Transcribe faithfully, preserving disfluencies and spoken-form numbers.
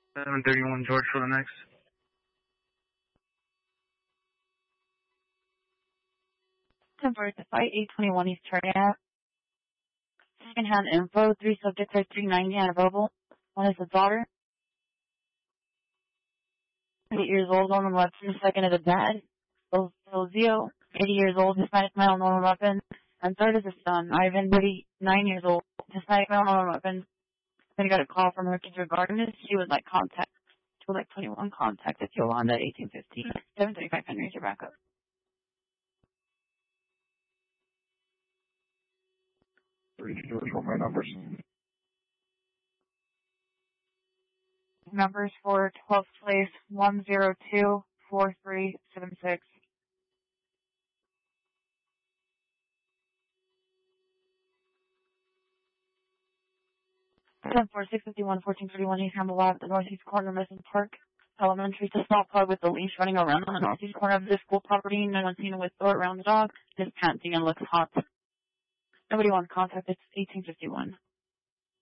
seven thirty-one George for the next. ten forty-five, eight twenty-one East Area. Second-hand info, three subjects are three ninety and available. One is a daughter, eight years old, on the left, and the second is a dad. Zio, eighty years old, Hispanic male, normal weapon. And third is a son, Ivan, thirty-nine years old, Hispanic male, normal weapon. Then he got a call from her kids regarding this. She would like contact, she would like twenty-one contact at Yolanda, eighteen fifty, seven thirty-five Henry's your backup. Three George, what my numbers? Numbers for twelfth place, one zero two four three seven six. ten four six fifty-one fourteen thirty-one East Campbell Ave, the northeast corner of Missing Park Elementary. To stop plug with the leash running around on the northeast corner of this school property. No one seen with throat around the dog. Just panting and looks hot. Nobody wants contact. It's eighteen fifty-one.